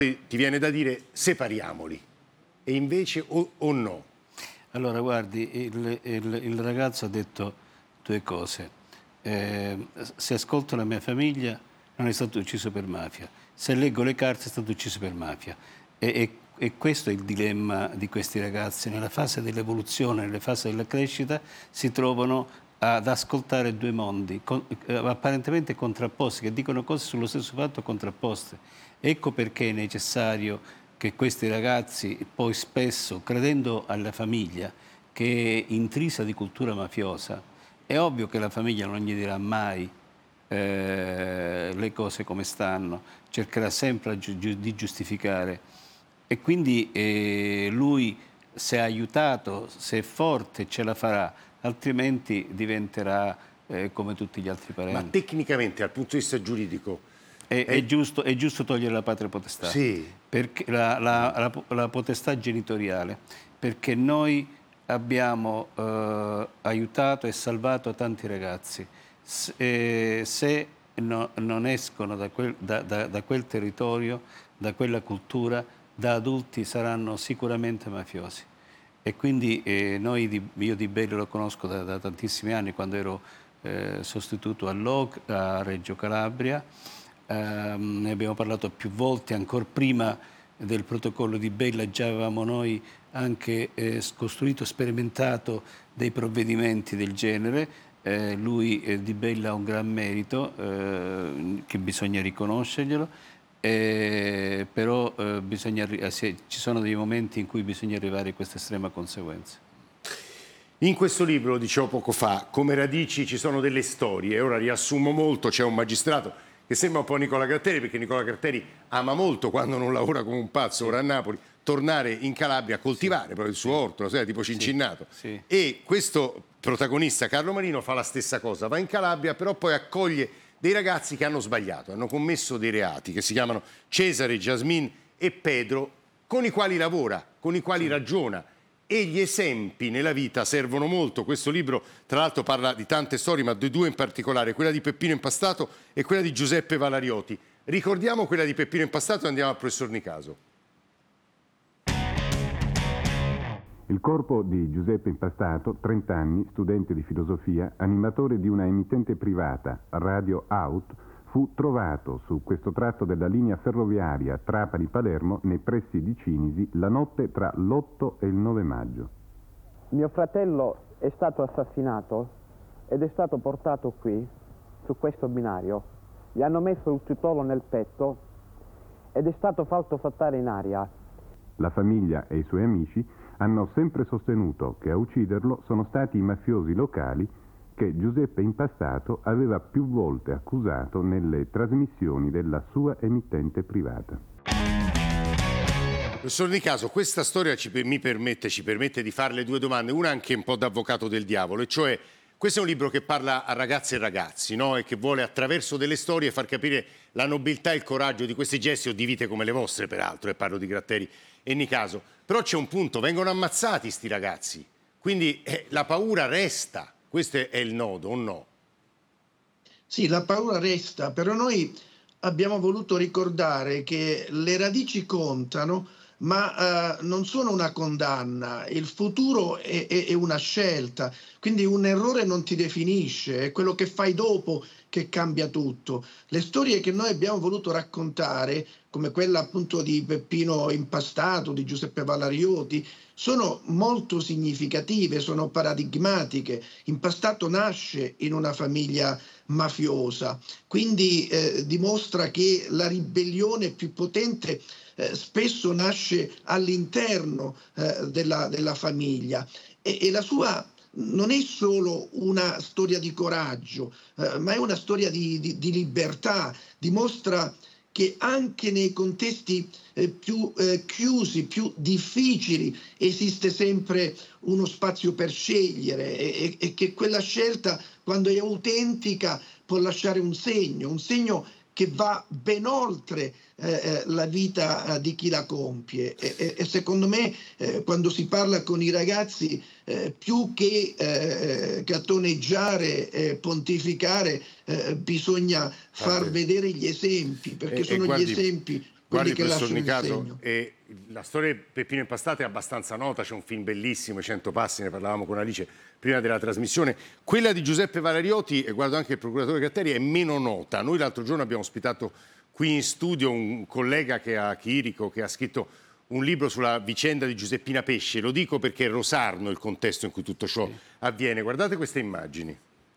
Ti viene da dire separiamoli, e invece o no? Allora, guardi, il ragazzo ha detto due cose. Se ascolto la mia famiglia non è stato ucciso per mafia, se leggo le carte è stato ucciso per mafia. E questo è il dilemma di questi ragazzi. Nella fase dell'evoluzione, nella fase della crescita, si trovano ad ascoltare due mondi apparentemente contrapposti, che dicono cose sullo stesso fatto contrapposte. Ecco perché è necessario che questi ragazzi poi spesso, credendo alla famiglia, che è intrisa di cultura mafiosa, è ovvio che la famiglia non gli dirà mai le cose come stanno, cercherà sempre di giustificare. E quindi lui, se è aiutato, se è forte, ce la farà, altrimenti diventerà come tutti gli altri Ma parenti. tecnicamente, dal punto di vista giuridico, È giusto togliere la patria potestà, sì, perché la potestà genitoriale, perché noi abbiamo aiutato e salvato tanti ragazzi. Se non escono da quel territorio, da quella cultura, da adulti saranno sicuramente mafiosi. E quindi io Di Bello lo conosco da tantissimi anni, quando ero sostituto all'OC a Reggio Calabria. Ne abbiamo parlato più volte, ancora prima del protocollo di Bella già avevamo noi anche costruito, sperimentato dei provvedimenti del genere. Di Bella ha un gran merito che bisogna riconoscerglielo, però ci sono dei momenti in cui bisogna arrivare a questa estrema conseguenza. in questo libro, dicevo poco fa, come radici ci sono delle storie, ora riassumo molto, c'è un magistrato che sembra un po' Nicola Gratteri, perché Nicola Gratteri ama molto, quando non lavora come un pazzo, ora a Napoli, tornare in Calabria a coltivare proprio il suo orto, tipo Cincinnato. Sì. E questo protagonista, Carlo Marino, fa la stessa cosa, va in Calabria, però poi accoglie dei ragazzi che hanno sbagliato, hanno commesso dei reati, che si chiamano Cesare, Jasmin e Pedro, con i quali lavora, con i quali ragiona. E gli esempi nella vita servono molto. Questo libro, tra l'altro, parla di tante storie, ma di due in particolare, quella di Peppino Impastato e quella di Giuseppe Valarioti. Ricordiamo quella di Peppino Impastato e andiamo al professor Nicaso. Il corpo di Giuseppe Impastato, 30 anni, studente di filosofia, animatore di una emittente privata, Radio Out, fu trovato su questo tratto della linea ferroviaria Trapani-Palermo, nei pressi di Cinisi, la notte tra l'8 e il 9 maggio. Mio fratello è stato assassinato ed è stato portato qui, su questo binario. Gli hanno messo il titolo nel petto ed è stato fatto saltare in aria. La famiglia e i suoi amici hanno sempre sostenuto che a ucciderlo sono stati i mafiosi locali che Giuseppe Impastato aveva più volte accusato nelle trasmissioni della sua emittente privata. Professor Nicaso, questa storia ci permette di farle due domande, una anche un po' da avvocato del diavolo, e cioè questo è un libro che parla a ragazze e ragazzi, no? E che vuole attraverso delle storie far capire la nobiltà e il coraggio di questi gesti, o di vite come le vostre peraltro, e parlo di Gratteri e Nicaso. Però c'è un punto, vengono ammazzati sti ragazzi, quindi la paura resta. Questo è il nodo, o no? Sì, la paura resta, però noi abbiamo voluto ricordare che le radici contano, ma non sono una condanna. Il futuro è una scelta, quindi un errore non ti definisce, è quello che fai dopo che cambia tutto. Le storie che noi abbiamo voluto raccontare, come quella appunto di Peppino Impastato, di Giuseppe Valarioti, sono molto significative, sono paradigmatiche. Impastato nasce in una famiglia mafiosa, quindi dimostra che la ribellione più potente spesso nasce all'interno della famiglia, e la sua non è solo una storia di coraggio, ma è una storia di libertà. Dimostra che anche nei contesti più chiusi, più difficili, esiste sempre uno spazio per scegliere, e che quella scelta, quando è autentica, può lasciare un segno che va ben oltre la vita di chi la compie. E secondo me quando si parla con i ragazzi, più che toneggiare, pontificare, bisogna far vedere gli esempi, perché sono gli esempi quelli Guardi, che professor lasciano il Nicaso, segno. la storia di Peppino Impastato è abbastanza nota, c'è un film bellissimo, I 100 passi, ne parlavamo con Alice prima della trasmissione. Quella di Giuseppe Valariotti, e guardo anche il procuratore Gatteri, è meno nota. Noi l'altro giorno abbiamo ospitato qui in studio un collega chirico che ha scritto un libro sulla vicenda di Giuseppina Pesce. Lo dico perché è Rosarno il contesto in cui tutto ciò avviene. Guardate queste immagini.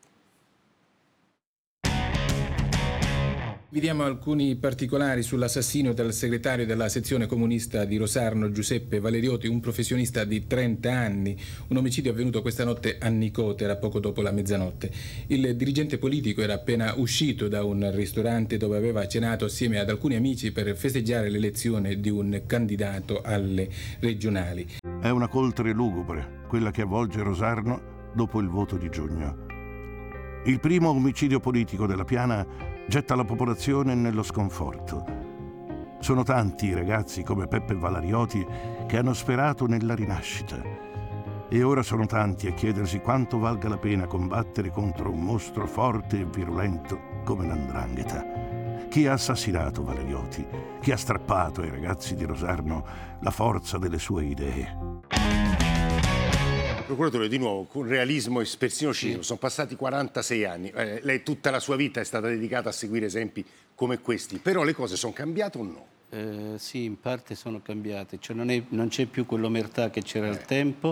Vi diamo alcuni particolari sull'assassinio del segretario della sezione comunista di Rosarno, Giuseppe Valariotti, un professionista di 30 anni. Un omicidio avvenuto questa notte a Nicotera, poco dopo la mezzanotte. Il dirigente politico era appena uscito da un ristorante dove aveva cenato assieme ad alcuni amici per festeggiare l'elezione di un candidato alle regionali. È una coltre lugubre, quella che avvolge Rosarno dopo il voto di giugno. Il primo omicidio politico della Piana getta la popolazione nello sconforto. Sono tanti i ragazzi come Peppe Valariotti che hanno sperato nella rinascita. E ora sono tanti a chiedersi quanto valga la pena combattere contro un mostro forte e virulento come l''ndrangheta. Chi ha assassinato Valariotti? Chi ha strappato ai ragazzi di Rosarno la forza delle sue idee? Procuratore, di nuovo, con realismo e persino cinismo, sono passati 46 anni, lei tutta la sua vita è stata dedicata a seguire esempi come questi, però le cose sono cambiate o no? Sì, in parte sono cambiate, cioè non c'è più quell'omertà che c'era al tempo,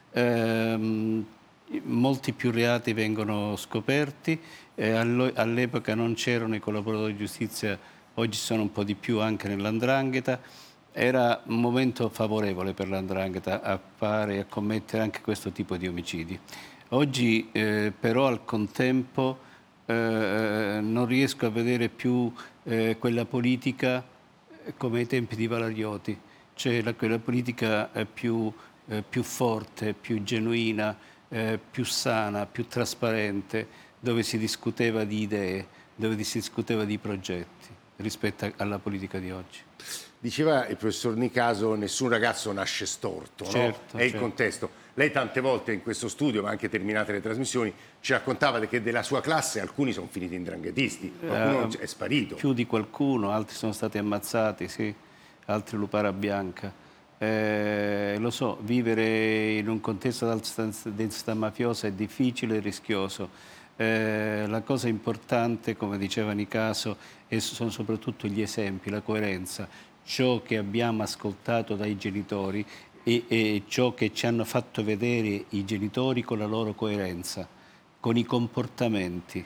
molti più reati vengono scoperti, all'epoca non c'erano i collaboratori di giustizia, oggi sono un po' di più anche nell''ndrangheta. Era un momento favorevole per l''ndrangheta a fare e a commettere anche questo tipo di omicidi. Oggi però al contempo non riesco a vedere più quella politica come ai tempi di Valariotti, cioè quella politica più forte, più genuina, più sana, più trasparente, dove si discuteva di idee, dove si discuteva di progetti rispetto alla politica di oggi. Diceva il professor Nicaso, nessun ragazzo nasce storto, certo, no? È il contesto. Lei tante volte in questo studio, ma anche terminate le trasmissioni, ci raccontava che della sua classe alcuni sono finiti indranghetisti, qualcuno è sparito. Più di qualcuno, altri sono stati ammazzati, sì, altri lupara bianca. Lo so, vivere in un contesto ad alta densità mafiosa è difficile e rischioso. La cosa importante, come diceva Nicaso, sono soprattutto gli esempi, la coerenza, ciò che abbiamo ascoltato dai genitori e ciò che ci hanno fatto vedere i genitori con la loro coerenza, con i comportamenti.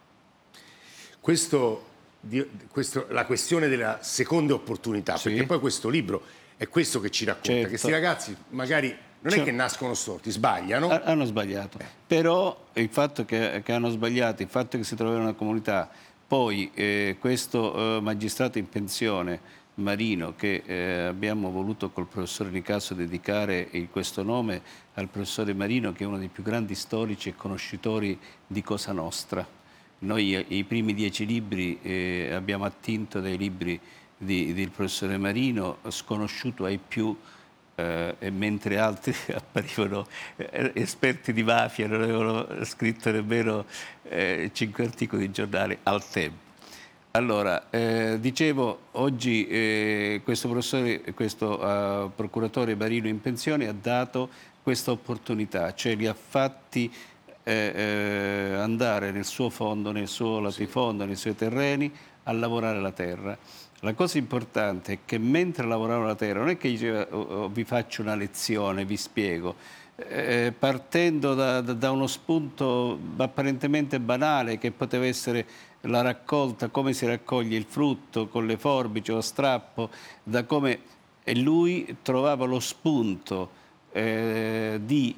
La questione della seconda opportunità, sì, perché poi questo libro è questo che ci racconta, certo, che questi ragazzi magari non è che nascono storti, sbagliano. Hanno sbagliato, però il fatto che hanno sbagliato, il fatto che si trovano in una comunità, poi questo magistrato in pensione, Marino, che abbiamo voluto col professore Nicaso dedicare questo nome al professore Marino, che è uno dei più grandi storici e conoscitori di Cosa Nostra. Noi i primi 10 libri abbiamo attinto dai libri del professore Marino, sconosciuto ai più, e mentre altri apparivano esperti di mafia, non avevano scritto nemmeno 5 articoli di giornale al tempo. Allora, dicevo, oggi questo procuratore Marino in pensione ha dato questa opportunità, cioè li ha fatti andare nel suo fondo, nel suo latifondo, nei suoi terreni, a lavorare la terra. La cosa importante è che mentre lavoravano la terra, non è che diceva vi faccio una lezione, vi spiego, partendo da uno spunto apparentemente banale che poteva essere la raccolta, come si raccoglie il frutto con le forbici o a strappo, e lui trovava lo spunto di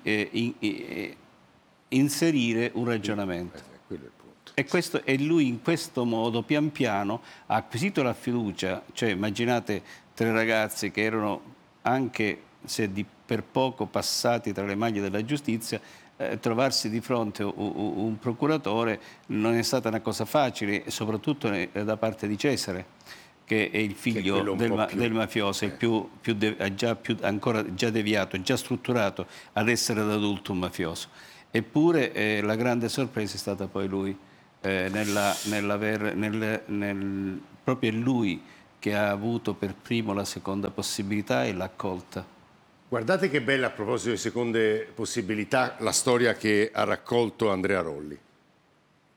inserire un ragionamento. E lui in questo modo pian piano ha acquisito la fiducia, cioè immaginate 3 ragazzi che erano anche se per poco passati tra le maglie della giustizia, trovarsi di fronte a un procuratore non è stata una cosa facile, soprattutto da parte di Cesare, che è il figlio del mafioso, già deviato, già strutturato ad essere ad adulto un mafioso. Eppure la grande sorpresa è stata poi lui, proprio lui che ha avuto per primo la seconda possibilità e l'ha accolta. Guardate che bella, a proposito di seconde possibilità, la storia che ha raccolto Andrea Rolli.